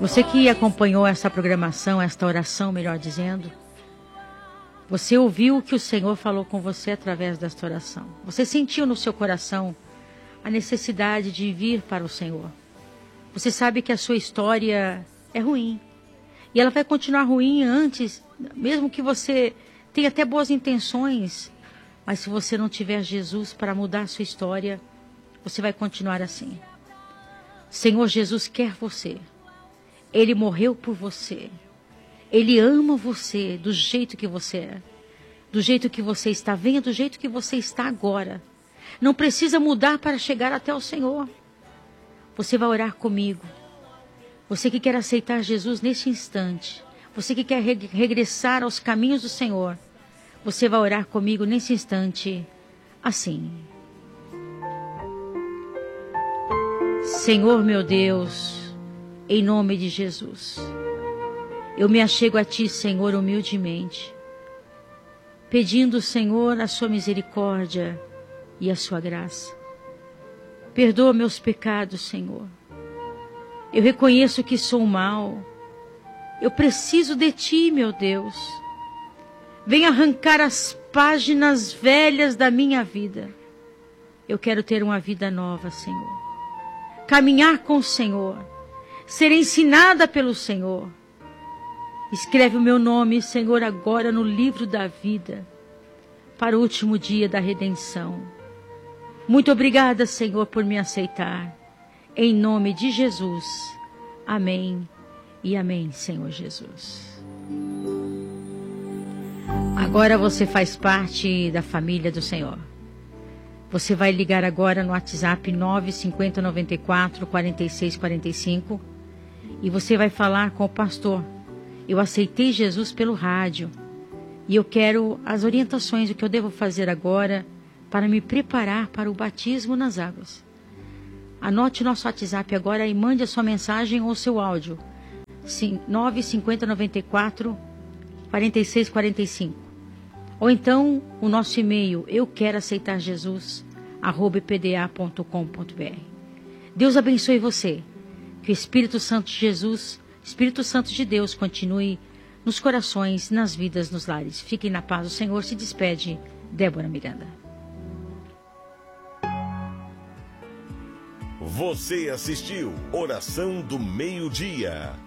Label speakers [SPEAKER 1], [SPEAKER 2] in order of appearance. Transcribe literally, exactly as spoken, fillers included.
[SPEAKER 1] Você que acompanhou essa programação, esta oração, melhor dizendo, você ouviu o que o Senhor falou com você através desta oração. Você sentiu no seu coração a necessidade de vir para o Senhor. Você sabe que a sua história é ruim. E ela vai continuar ruim antes, mesmo que você tenha até boas intenções. Mas se você não tiver Jesus para mudar a sua história, você vai continuar assim. Senhor Jesus quer você. Ele morreu por você. Ele ama você do jeito que você é. Do jeito que você está. Venha do jeito que você está agora. Não precisa mudar para chegar até o Senhor. Você vai orar comigo. Você que quer aceitar Jesus neste instante. Você que quer re- regressar aos caminhos do Senhor. Você vai orar comigo nesse instante assim. Senhor meu Deus, em nome de Jesus, eu me achego a Ti, Senhor, humildemente, pedindo, Senhor, a Sua misericórdia e a Sua graça. Perdoa meus pecados, Senhor. Eu reconheço que sou mal. Eu preciso de Ti, meu Deus. Venha arrancar as páginas velhas da minha vida. Eu quero ter uma vida nova, Senhor. Caminhar com o Senhor. Ser ensinada pelo Senhor. Escreve o meu nome, Senhor, agora no livro da vida, para o último dia da redenção. Muito obrigada, Senhor, por me aceitar. Em nome de Jesus. Amém e amém, Senhor Jesus. Agora você faz parte da família do Senhor. Você vai ligar agora no WhatsApp nove cinco zero nove quatro, quatro seis quatro cinco e você vai falar com o pastor. Eu aceitei Jesus pelo rádio e eu quero as orientações do que eu devo fazer agora para me preparar para o batismo nas águas. Anote o nosso WhatsApp agora e mande a sua mensagem ou seu áudio. nove cinco zero nove quatro, quatro seis quatro cinco. Ou então o nosso e-mail, eu quero aceitar Jesus, arroba p d a ponto com ponto b r. Deus abençoe você. Que o Espírito Santo de Jesus, Espírito Santo de Deus, continue nos corações, nas vidas, nos lares. Fiquem na paz. O Senhor se despede. Débora Miranda.
[SPEAKER 2] Você assistiu Oração do Meio-Dia.